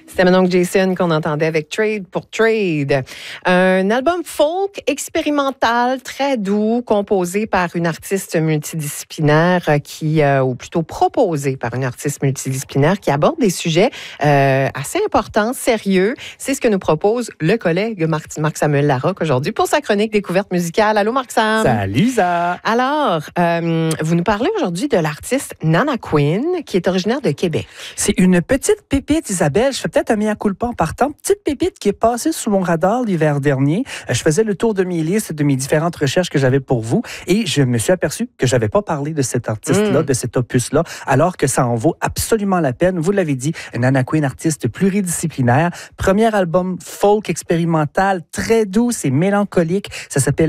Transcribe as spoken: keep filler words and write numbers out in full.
C'était mon oncle Jason qu'on entendait avec Trade pour Trade. Un album folk expérimental, très doux, composé par une artiste multidisciplinaire qui, euh, ou plutôt proposé par une artiste multidisciplinaire qui aborde des sujets euh, assez importants, sérieux. C'est ce que nous propose le collègue Marc, Marc-Samuel Larocque aujourd'hui pour sa chronique Découverte musicale. Allô, Marc-Sam? Salut, Isa! Alors, euh, vous nous parlez aujourd'hui de l'artiste Nana Queen, qui est originaire de Québec. C'est une petite pépite, Isabelle. Je fais peut-être un mea culpa en partant. Petite pépite qui est passée sous mon radar l'hiver dernier. Je faisais le tour de mes listes, de mes différentes recherches que j'avais pour vous et je me suis aperçu que j'avais pas parlé de cet artiste-là, mmh. de cet opus-là, alors que ça en vaut absolument la peine. Vous l'avez dit, Nana Queen, artiste pluridisciplinaire. Premier album folk expérimental, très doux, c'est mélancolique. Ça s'appelle